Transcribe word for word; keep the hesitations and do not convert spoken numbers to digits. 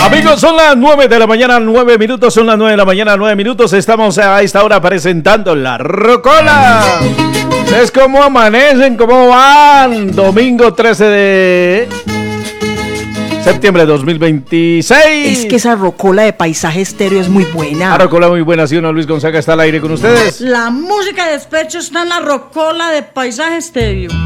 Amigos, son las nueve de la mañana, nueve minutos, son las nueve de la mañana, nueve minutos. Estamos a esta hora presentando La Rocola. ¿Es cómo amanecen? ¿Cómo van? Domingo trece de septiembre de dos mil veintiséis. Es que esa rocola de Paisaje Estéreo es muy buena. La rocola muy buena, ¿sí o no? Luis Gonzaga está al aire con ustedes. La música de despecho está en la rocola de Paisaje Estéreo.